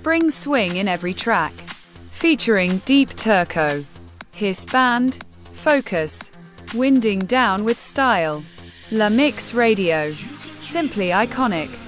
spring swing in every track. Featuring Deep Turco, Hiss Band, Focus, Winding Down with Style. La Mix Radio. Simply iconic.